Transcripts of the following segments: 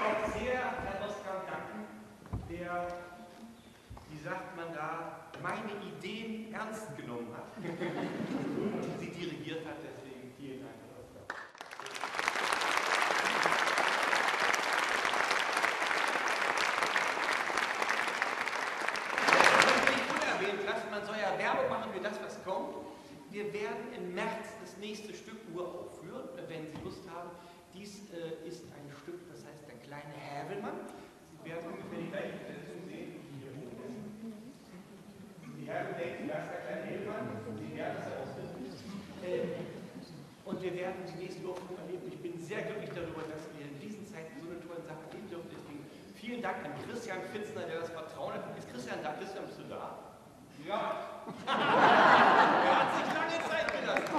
auch sehr Herrn Oskar danken, der, wie sagt man da, meine Ideen ernst genommen hat und sie dirigiert hat. Deswegen vielen Dank, Herr Oskar. Man soll ja Werbung machen für das, was kommt. Wir werden im März das nächste Stück uraufführen, wenn Sie Lust haben. Dies ist ein Stück, das heißt Der kleine Hävelmann. Sie werden ungefähr die gleiche Besetzung sehen, wie hier oben. Die Herren denken, das ist der kleine Hävelmann. Sie werden es herausfinden. Und wir werden die nächste Aufführung erleben. Ich bin sehr glücklich darüber, dass wir in diesen Zeiten so eine tolle Sache erleben dürfen. Deswegen vielen Dank an Christian Pfitzner, der das Vertrauen hat. Ist Christian da? Christian, bist du da? Ja. Er hat sich lange Zeit gelassen.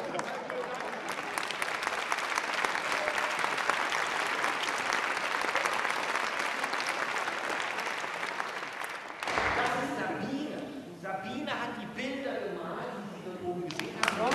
Das ist Sabine. Sabine hat die Bilder gemalt, die Sie dort oben gesehen haben.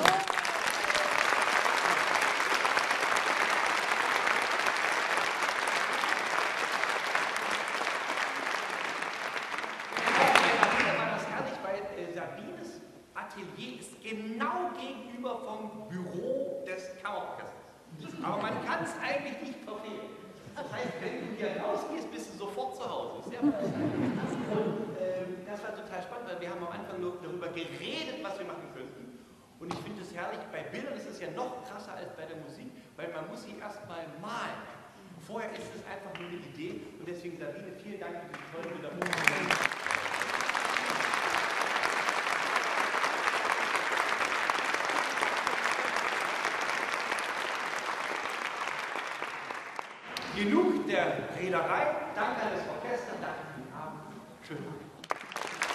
Sabines Atelier ist genau gegenüber vom Büro des Kammerorchesters. Aber man kann es eigentlich nicht verfehlen. Das heißt, wenn du hier rausgehst, bist du sofort zu Hause. Sehr gut. Und das war total spannend, weil wir haben am Anfang nur darüber geredet, was wir machen könnten. Und ich finde es herrlich, bei Bildern ist es ja noch krasser als bei der Musik, weil man muss sie erstmal malen. Vorher ist es einfach nur eine Idee. Und deswegen, Sabine, vielen Dank für diese tollen Bilder. Genug der Rederei. Danke an das Orchester, danke für den Abend. Schönen Abend.